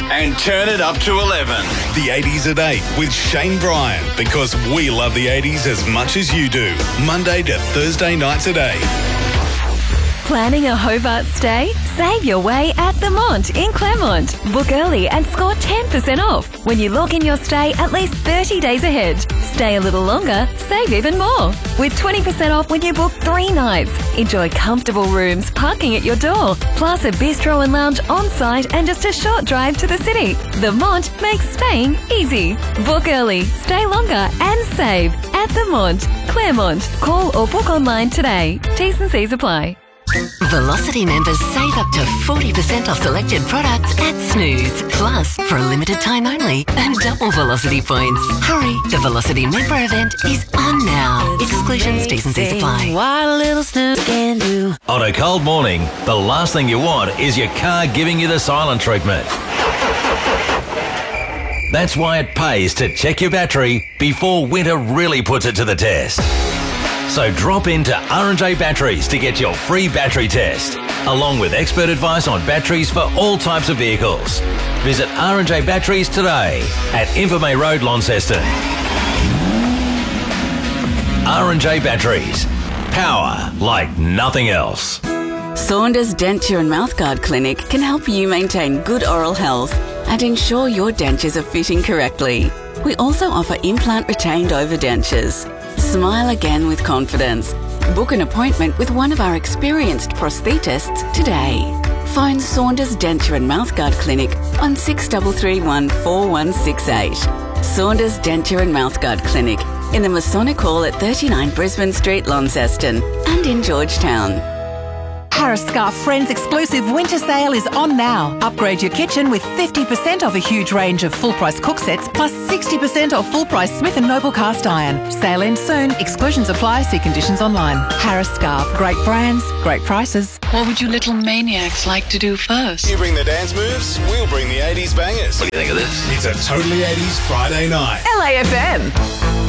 and turn it up to 11. The 80s at 8 with Shane Bryan, because we love the 80s as much as you do. Monday to Thursday nights at 8. Planning a Hobart stay? Save your way at The Mont in Claremont. Book early and score 10% off when you lock in your stay at least 30 days ahead. Stay a little longer, save even more. With 20% off when you book 3 nights. Enjoy comfortable rooms, parking at your door, plus a bistro and lounge on site and just a short drive to the city. The Mont makes staying easy. Book early, stay longer and save at The Mont, Claremont. Call or book online today. T's and C's apply. Velocity members save up to 40% off selected products at Snooze. Plus, for a limited time only, earn double Velocity points. Hurry, the Velocity member event is on now. Exclusions, T's and C's apply. What a little Snooze can do. On a cold morning, the last thing you want is your car giving you the silent treatment. That's why it pays to check your battery before winter really puts it to the test. So drop into R&J Batteries to get your free battery test, along with expert advice on batteries for all types of vehicles. Visit R&J Batteries today at Invermay Road, Launceston. R&J Batteries. Power like nothing else. Saunders Denture and Mouthguard Clinic can help you maintain good oral health and ensure your dentures are fitting correctly. We also offer implant retained overdentures. Smile again with confidence. Book an appointment with one of our experienced prosthetists today. Phone Saunders Denture and Mouthguard Clinic on 6331 4168. Saunders Denture and Mouthguard Clinic in the Masonic Hall at 39 Brisbane Street, Launceston, and in Georgetown. Harris Scarfe Friends exclusive winter sale is on now. Upgrade your kitchen with 50% off a huge range of full-price cook sets plus 60% off full-price Smith & Noble cast iron. Sale ends soon. Exclusions apply. See conditions online. Harris Scarfe. Great brands, great prices. What would you little maniacs like to do first? You bring the dance moves, we'll bring the 80s bangers. What do you think of this? It's a totally 80s Friday night. LAFM.